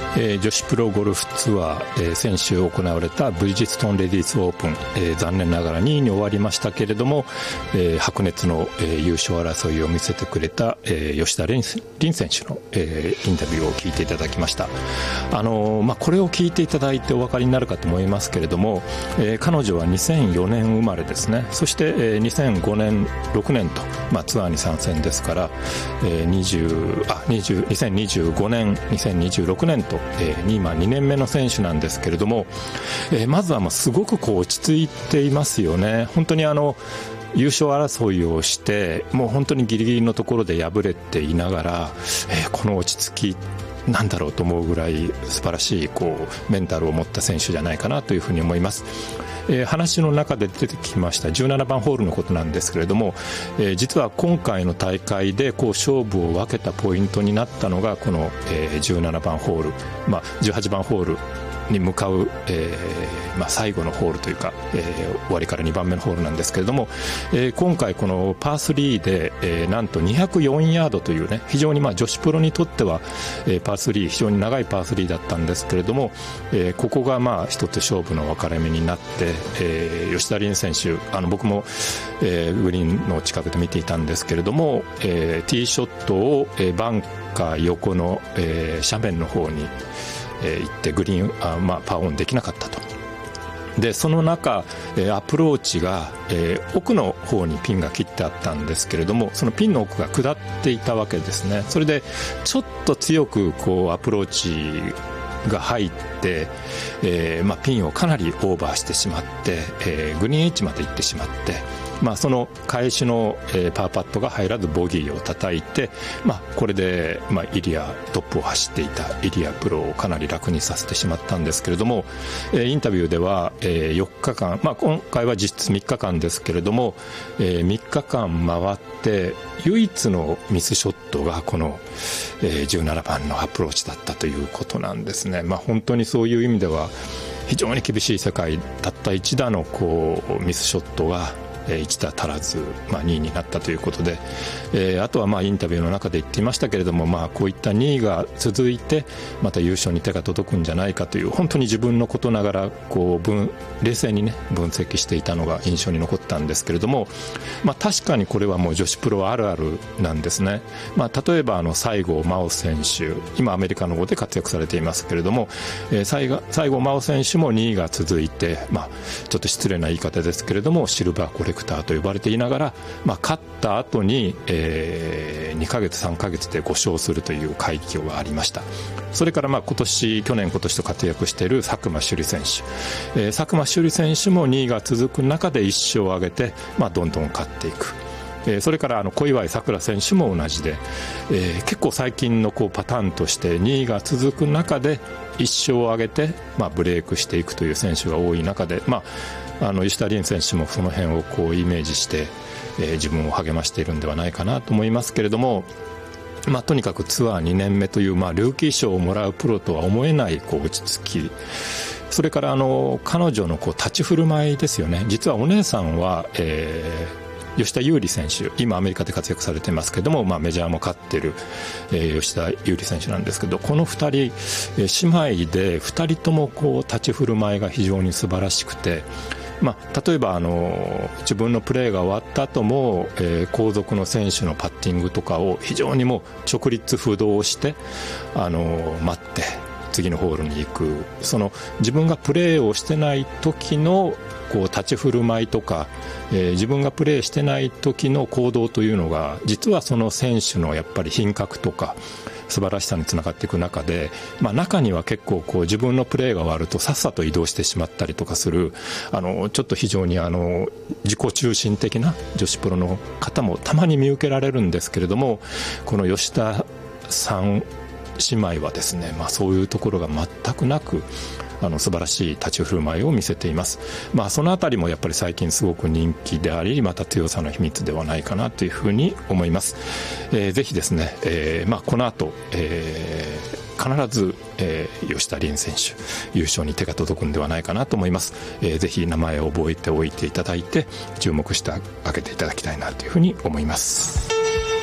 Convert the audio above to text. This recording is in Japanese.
女子プロゴルフツアー、先週行われたブリヂストンレディースオープン、残念ながら2位に終わりましたけれども、白熱の、優勝争いを見せてくれた、吉田鈴選手の、インタビューを聞いていただきました。これを聞いていただいてお分かりになるかと思いますけれども、彼女は2004年生まれですね。そして、2005年6年と、ツアーに参戦ですから、2025年2026年と、今2年目の選手なんですけれども、まずはすごく落ち着いていますよね。本当に優勝争いをしてもう本当にギリギリのところで敗れていながら、この落ち着きなんだろうと思うぐらい素晴らしいメンタルを持った選手じゃないかなというふうに思います。話の中で出てきました17番ホールのことなんですけれども、実は今回の大会で勝負を分けたポイントになったのがこの、17番ホール、18番ホールに向かう、最後のホールというか、終わりから2番目のホールなんですけれども、今回このパー3で、なんと204ヤードというね、非常に女子プロにとっては、パー3非常に長いパー3だったんですけれども、ここが一つ勝負の分かれ目になって、吉田鈴選手、僕も、グリーンの近くで見ていたんですけれども、ティーショットを、バンカー横の、斜面の方に行ってグリーンパーオンできなかったと。でその中、アプローチが、奥の方にピンが切ってあったんですけれども、そのピンの奥が下っていたわけですね。それでちょっと強くアプローチが入って、ピンをかなりオーバーしてしまって、グリーンエッジまで行ってしまって、その返しの、パーパットが入らずボギーを叩いて、これで、イリアトップを走っていたイリアプロをかなり楽にさせてしまったんですけれども、インタビューでは、4日間、今回は実質3日間ですけれども、3日間回って唯一のミスショットがこの、17番のアプローチだったということなんですね。本当にそういう意味では非常に厳しい世界。たった1打のミスショットが1打足らず、2位になったということで、あとはインタビューの中で言っていましたけれども、こういった2位が続いてまた優勝に手が届くんじゃないかという、本当に自分のことながら冷静にね分析していたのが印象に残ったんですけれども、確かにこれはもう女子プロあるあるなんですね。例えば西郷真央選手、今アメリカの方で活躍されていますけれども、西郷真央選手も2位が続いて、ちょっと失礼な言い方ですけれどもシルバーコレクターと呼ばれていながら、勝った後に、2ヶ月3ヶ月で5勝するという快挙がありました。それから去年今年と活躍している佐久間朱莉選手、佐久間朱莉選手も2位が続く中で1勝を挙げて、どんどん勝っていく。それから小祝さくら選手も同じで、結構最近のパターンとして2位が続く中で1勝を挙げて、ブレイクしていくという選手が多い中で、吉田鈴選手もその辺をイメージして、自分を励ましているんではないかなと思いますけれども、とにかくツアー2年目という、ルーキー賞をもらうプロとは思えない落ち着き、それから彼女の立ち振る舞いですよね。実はお姉さんは、吉田優利選手、今アメリカで活躍されていますけども、メジャーも勝っている、吉田優利選手なんですけど、この2人、姉妹で2人とも立ち振る舞いが非常に素晴らしくて、例えば自分のプレーが終わった後も、後続の選手のパッティングとかを非常にもう直立不動して待って次のホールに行く、その自分がプレーをしてない時の立ち振る舞いとか、自分がプレーしてない時の行動というのが実はその選手のやっぱり品格とか素晴らしさにつながっていく中で、中には結構自分のプレーが終わるとさっさと移動してしまったりとかする、ちょっと非常に自己中心的な女子プロの方もたまに見受けられるんですけれども、この吉田さん姉妹はですね、そういうところが全くなく素晴らしい立ち振る舞いを見せています。そのあたりもやっぱり最近すごく人気であり、また強さの秘密ではないかなというふうに思います。ぜひですね、この後、必ず、吉田鈴選手優勝に手が届くんではないかなと思います。ぜひ名前を覚えておいていただいて注目してあげていただきたいなというふうに思います。